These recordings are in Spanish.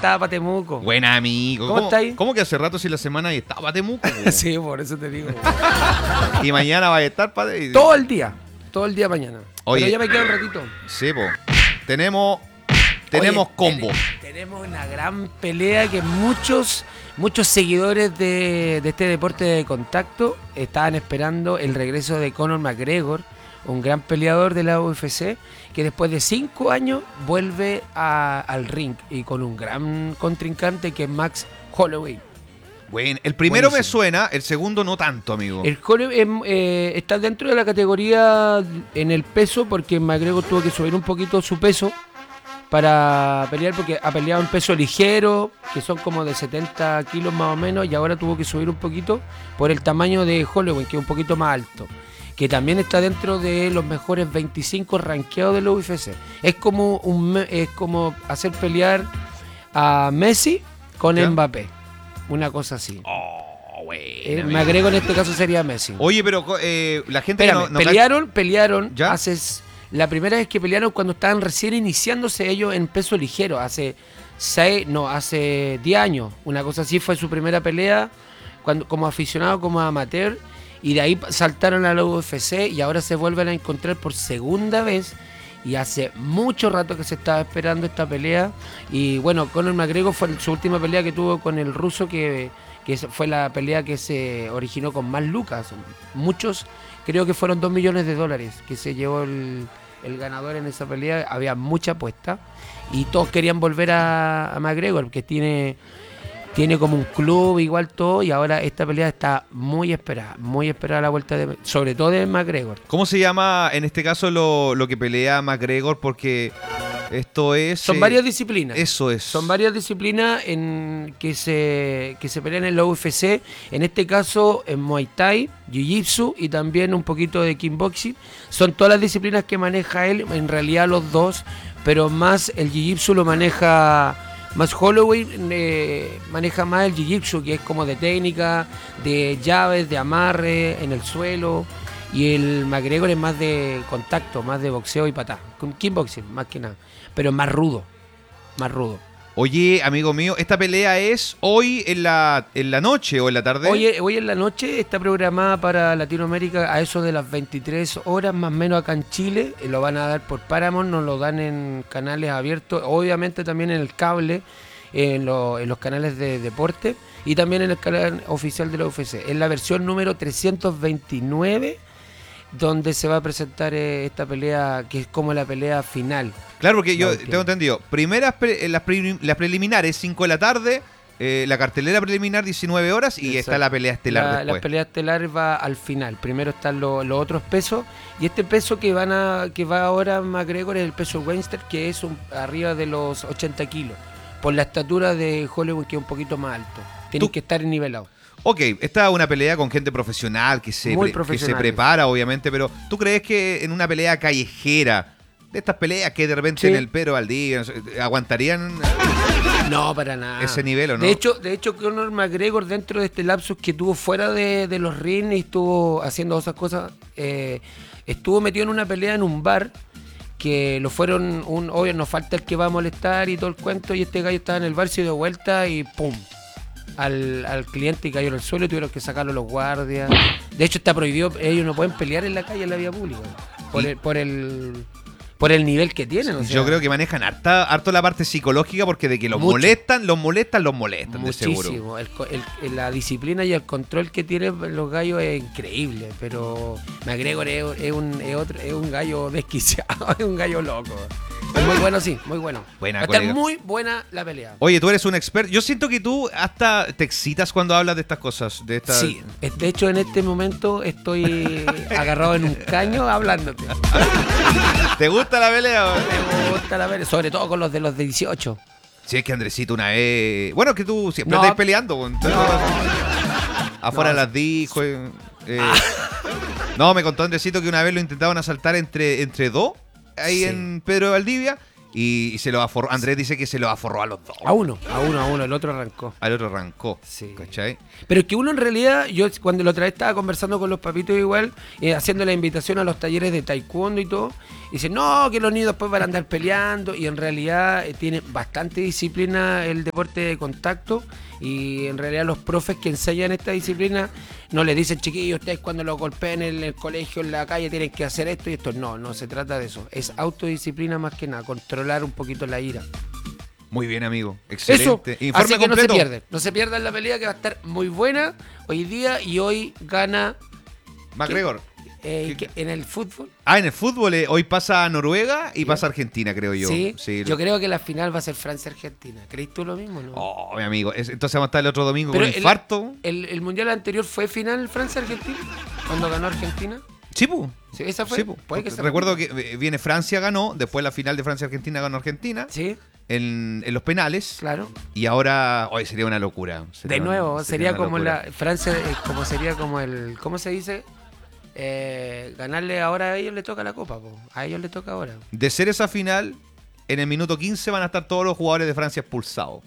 estaba Temuco. Buena, amigo. ¿Cómo estáis? ¿Cómo que hace rato si la semana y estaba Temuco? Sí, por eso te digo. Y mañana va a estar Todo el día mañana. Oye, pero ya me queda un ratito. Sí, po. Tenemos combo. Tenemos una gran pelea que muchos seguidores de este deporte de contacto estaban esperando el regreso de Conor McGregor, un gran peleador de la UFC, que después de 5 años vuelve al ring y con un gran contrincante que es Max Holloway. Bueno, el primero Buenísimo. me suena, el segundo no tanto, amigo. El Holloway está dentro de la categoría en el peso porque McGregor tuvo que subir un poquito su peso para pelear, porque ha peleado en peso ligero, que son como de 70 kilos más o menos, y ahora tuvo que subir un poquito por el tamaño de Holloway, que es un poquito más alto, que también está dentro de los mejores 25 rankeados de la UFC. Es como hacer pelear a Messi con ¿Ya? Mbappé, una cosa así. Oh, bueno. McGregor en este caso sería Messi. Oye, pero la gente Espérame, pelearon ¿Ya? la primera vez que pelearon cuando estaban recién iniciándose ellos en peso ligero, hace 10 años, una cosa así fue su primera pelea como aficionado, como amateur, y de ahí saltaron a la UFC y ahora se vuelven a encontrar por segunda vez. Y hace mucho rato que se estaba esperando esta pelea. Y bueno, Conor McGregor fue su última pelea que tuvo con el ruso, que fue la pelea que se originó con más lucas. Muchos, creo que fueron $2 millones que se llevó el ganador en esa pelea. Había mucha apuesta y todos querían volver a McGregor, que tiene como un club igual todo, y ahora esta pelea está muy esperada la vuelta sobre todo de McGregor. ¿Cómo se llama en este caso lo que pelea McGregor? Porque esto es... Son varias disciplinas. Eso es. Son varias disciplinas que se pelean en la UFC. En este caso, en Muay Thai, Jiu-Jitsu y también un poquito de Kickboxing. Son todas las disciplinas que maneja él, en realidad los dos, pero más el Jiu-Jitsu lo maneja... Más Holloway maneja más el Jiu-Jitsu, que es como de técnica, de llaves, de amarre en el suelo. Y el McGregor es más de contacto, más de boxeo y patá. Con kickboxing, más que nada. Pero más rudo. Oye, amigo mío, esta pelea es hoy en la noche o en la tarde. Hoy en la noche está programada para Latinoamérica a eso de las 23 horas, más o menos acá en Chile. Lo van a dar por Paramount, nos lo dan en canales abiertos, obviamente también en el cable, en los canales de deporte y también en el canal oficial de la UFC. Es la versión número 329 donde se va a presentar esta pelea, que es como la pelea final. Claro, porque yo tengo entendido, las preliminares 5 de la tarde, la cartelera preliminar 19 horas y Exacto. está la pelea estelar después. La pelea estelar va al final. Primero están los otros pesos, y este peso que va ahora McGregor es el peso Weinstein, que es arriba de los 80 kilos, por la estatura de Holloway, que es un poquito más alto. Tienen que estar nivelados. Ok, esta es una pelea con gente profesional que se prepara, obviamente, pero ¿tú crees que en una pelea callejera, de estas peleas que de repente en el Pedro Valdivia, no sé, aguantarían No, para nada. ese nivel o no? De hecho, Conor McGregor, dentro de este lapsus que tuvo fuera de los rings y estuvo haciendo esas cosas, estuvo metido en una pelea en un bar que lo fueron, obvio, nos falta el que va a molestar y todo el cuento, y este gallo estaba en el bar, se dio vuelta y ¡pum! Al cliente y cayó en el suelo y tuvieron que sacarlo los guardias. De hecho, está prohibido, ellos no pueden pelear en la calle, en la vía pública, por el nivel que tienen. O sea, yo creo que manejan harto la parte psicológica, porque de que los molestan, de seguro. Muchísimo. La disciplina y el control que tienen los gallos es increíble, pero McGregor es un gallo desquiciado, es un gallo loco. Es muy bueno, sí, muy bueno. Buena, está colega. muy buena la pelea. Oye, tú eres un experto. Yo siento que tú hasta te excitas cuando hablas de estas cosas. Sí, de hecho en este momento estoy agarrado en un caño hablándote. ¿Te gusta la pelea? Me gusta la pelea, sobre todo con los de 18. Sí, es que Andresito una vez... Bueno, que tú siempre estás peleando. Afuera las discos. No, me contó Andresito que una vez lo intentaban asaltar entre dos, ahí en Pedro de Valdivia, Y se lo aforró. Andrés dice que se lo aforró a los dos. A uno. El otro arrancó. Al otro arrancó. Sí. ¿Cachai? Pero es que uno en realidad, yo cuando la otra vez estaba conversando con los papitos igual, haciendo la invitación a los talleres de taekwondo y todo, y dicen, no, que los niños después van a andar peleando, y en realidad tiene bastante disciplina el deporte de contacto, y en realidad los profes que enseñan esta disciplina no les dicen, chiquillos, ustedes cuando los golpeen en el colegio, en la calle, tienen que hacer esto y esto. No se trata de eso. Es autodisciplina más que nada, controlar un poquito la ira. Muy bien, amigo. Excelente. Eso, así que completo. No se pierdan la pelea, que va a estar muy buena hoy día, y hoy gana McGregor. En el fútbol. En el fútbol hoy pasa Noruega y pasa Argentina, creo yo. Sí, yo creo que la final va a ser Francia-Argentina. ¿Crees tú lo mismo, no? Oh, mi amigo. Entonces vamos a estar el otro domingo con infarto. El mundial anterior fue final Francia-Argentina, cuando ganó Argentina. Sí, pues. Sí, esa fue. Sí, recuerdo que viene Francia, ganó. Después la final de Francia-Argentina ganó Argentina. Sí. En los penales. Claro. Y ahora, hoy sería una locura. Sería como locura. Francia, sería como el, ¿cómo se dice? Ganarle ahora a ellos le toca la copa, a ellos le toca ahora. De ser esa final, en el minuto 15 van a estar todos los jugadores de Francia expulsados.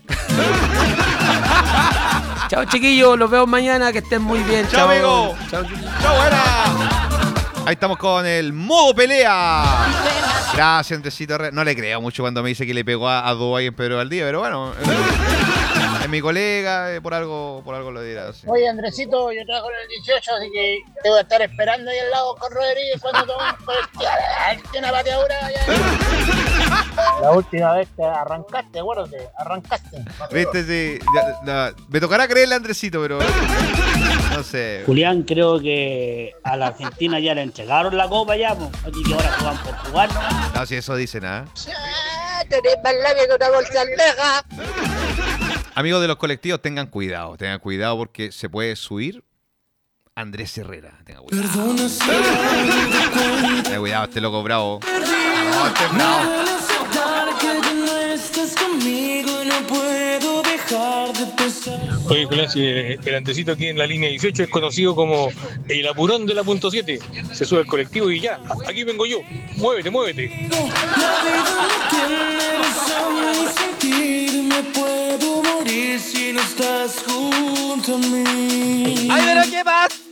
Chao, chiquillos, los veo mañana, que estén muy bien. Chao, amigo. Chao, buena. Ahí estamos con el modo pelea. Gracias, Andresito. No le creo mucho cuando me dice que le pegó a Dubái en Pedro Valdivia, pero bueno, es mi colega, por algo lo dirá. Sí. Oye, Andresito, yo trabajo en el 18, así que te voy a estar esperando ahí al lado con Rodríguez cuando tome una pateadura. La última vez que arrancaste, acuérdate, arrancaste. Viste, sí. Me tocará creerle a Andresito, pero no sé. Julián, creo que a la Argentina ya le entregaron la copa ya, así que ahora juegan por jugar, ¿no? No, si eso dicen, ¿ah? Tenés más labia que una bolsa almeja. Amigos de los colectivos, tengan cuidado porque se puede subir Andrés Herrera. Tengan cuidado. Tengan cuidado, este loco bravo. Oye, Julián, si el Andresito aquí en la línea 18 es conocido como el apurón de la punto 7. Se sube al colectivo y ya, aquí vengo yo. Muévete. puedo morir si no estás junto a mí. ¡Ay, pero qué pasa!